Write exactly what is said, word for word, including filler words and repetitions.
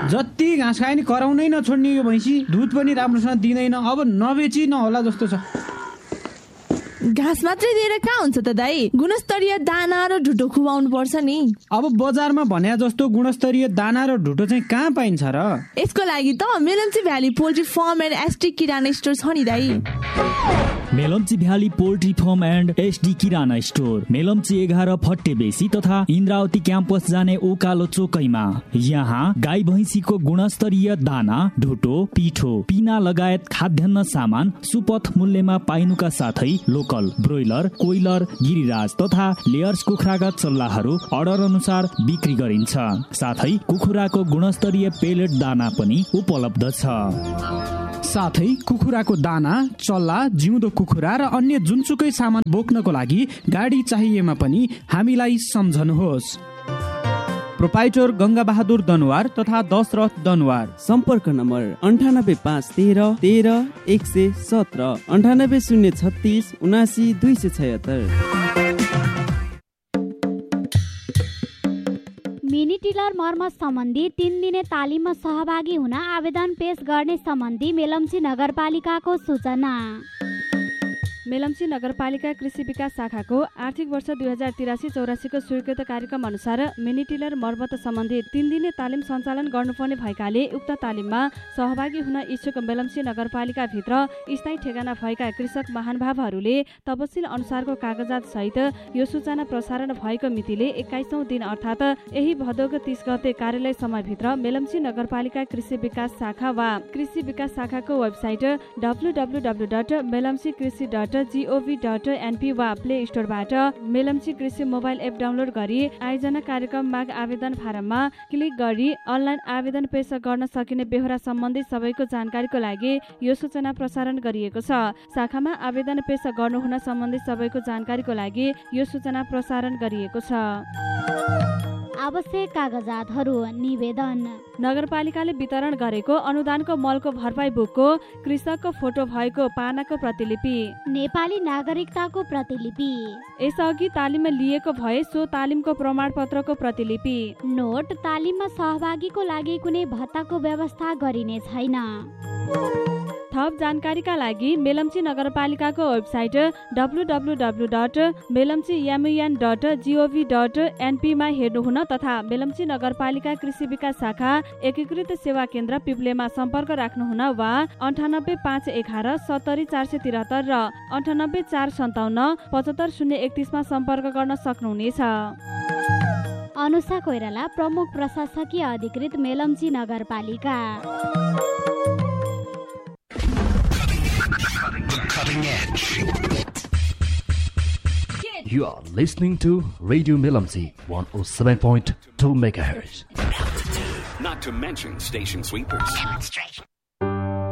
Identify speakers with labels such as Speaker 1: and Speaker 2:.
Speaker 1: जति घाँस खाए नि कराउनै नछोड्ने यो भैँसी, दुध पनि राम्रोसँग दिँदैन। अब नबेची नहोला जस्तो छ।
Speaker 2: घाँस मात्रै दिएर कहाँ हुन्छ त दाइ? गुणस्तरीय दाना र ढुटो खुवाउनु पर्छ नि।
Speaker 1: अब बजारमा भन्या जस्तो गुणस्तरीय दाना र ढुटो चाहिँ कहाँ पाइन्छ र?
Speaker 2: यसको लागि त Melamchi valley poultry form and SD किराना स्टोर छ नि दाइ।
Speaker 3: Melamchi valley poultry form and SD किराना स्टोर मेलम्ची एघार फट्टे बेसी तथा इन्द्रावती क्याम्पस जाने उकालो चोकैमा। यहाँ गाई भैँसीको गुणस्तरीय दाना, ढुटो, पिठो, पिना लगायत खाद्यान्न सामान सुपथ मूल्यमा पाइनुका साथै लोकल ब्रोइलर, कोइलर, गिरिराज तथा लेयर्स कुखुराका चल्लाहरू अर्डर अनुसार बिक्री गरिन्छ। साथै कुखुराको गुणस्तरीय पेलेट दाना पनि उपलब्ध छ।
Speaker 1: साथै कुखुराको दाना, चल्ला, जिउँदो कुखुरा र अन्य जुनसुकै सामान बोक्नको लागि गाडी चाहिएमा पनि हामीलाई सम्झनुहोस्। प्रोपाइटर गंगा बहादुर दनवार तथा दशरथ दनवार।
Speaker 4: सम्पर्क नम्बर अन्ठानब्बे पाँच तेह्र तेह्र एक सय सत्र अन्ठानब्बे शून्य छत्तिस उनासी दुई सय छयत्तर।
Speaker 5: मिनी टिलर मर्मत सम्बन्धी तीन दिने तालिममा सहभागी हुन आवेदन पेश गर्ने सम्बन्धी मेलम्ची नगरपालिकाको सूचना।
Speaker 6: मेलम्ची नगरपालिका कृषि विकास शाखाको आर्थिक वर्ष दुई हजार तिरासी चौरासीको स्वीकृत कार्यक्रम अनुसार मिनी टिलर मर्मत सम्बन्धी तीन दिने तालिम सञ्चालन गर्नुपर्ने भएकाले उक्त तालिममा सहभागी हुन इच्छुक मेलम्ची नगरपालिकाभित्र स्थायी ठेगाना भएका कृषक महानुभावहरूले तपसिल अनुसारको कागजात सहित यो सूचना प्रसारण भएको मितिले एक्काइसौँ दिन अर्थात् यही भदौको तीस गते कार्यालय समयभित्र मेलम्ची नगरपालिका कृषि विकास शाखा वा कृषि विकास शाखाको website W W W dot Melamchi कृषि डट जीओभी डट एनपी वा प्ले स्टोरबाट मेलम्ची कृषि मोबाइल एप डाउनलोड गरी आयोजना कार्यक्रम माग आवेदन फारममा क्लिक गरी अनलाइन आवेदन पेश गर्न सकिने बेहोरा सम्बन्धी सबैको जानकारीको लागि यो सूचना प्रसारण गरिएको छ। शाखामा आवेदन पेश गर्नुहुन सम्बन्धी सबैको जानकारीको लागि यो सूचना प्रसारण गरिएको छ।
Speaker 5: आवश्यक कागजातहरू निवेदन।
Speaker 6: नगरपालिकाले वितरण गरेको अनुदानको मलको भरपाई बुकको कृषकको फोटो भएको पानाको प्रतिलिपि,
Speaker 5: नेपाली नागरिकताको प्रतिलिपि,
Speaker 6: यसअघि तालिममा लिएको भए सो तालिमको प्रमाणपत्रको प्रतिलिपि,
Speaker 5: नोट तालिममा सहभागीको लागि कुनै भत्ताको व्यवस्था गरिने छैन।
Speaker 6: थप जानकारीका लागि मेलम्ची नगरपालिकाको website W W W dot Melamchi एमयुएन dot gov dot एनपीमा हेर्नुहुन तथा मेलम्ची नगरपालिका कृषि विकास शाखा एकीकृत सेवा केन्द्र पिप्लेमा सम्पर्क राख्नुहुन वा अन्ठानब्बे पाँच एघार सत्तरी चार सय त्रिहत्तर र अन्ठानब्बे चार सन्ताउन्न पचहत्तर शून्य एकतिसमा सम्पर्क गर्न सक्नुहुनेछ।
Speaker 5: अनुषा कोइराला, प्रमुख प्रशासकीय अधिकृत, मेलम्ची नगरपालिका।
Speaker 7: Cutting edge. You are listening to Radio Melamci one oh seven point two megahertz.
Speaker 8: Not to mention station sweepers. Demonstration.